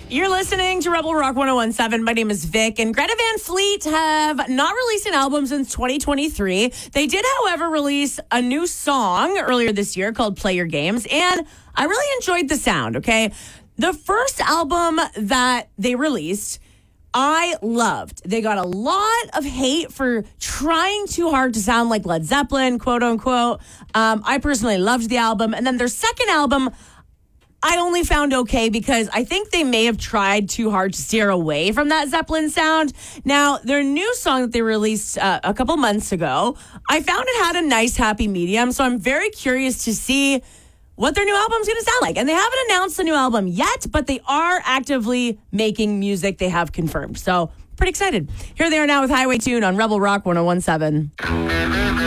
You're listening to Rebel Rock 1017. My name is Vic, and Greta Van Fleet have not released an album since 2023. They did, however, release a new song earlier this year called Play Your Games, and I really enjoyed the sound, okay? The first album that they released, I loved. They got a lot of hate for trying too hard to sound like Led Zeppelin, quote unquote. I personally loved the album. And then their second album, I only found okay because I think they may have tried too hard to steer away from that Zeppelin sound. Now, their new song that they released a couple months ago, I found it had a nice happy medium. So I'm very curious to see what their new album's going to sound like. And they haven't announced the new album yet, but they are actively making music. They have confirmed. So pretty excited. Here they are now with Highway Tune on Rebel Rock 1017.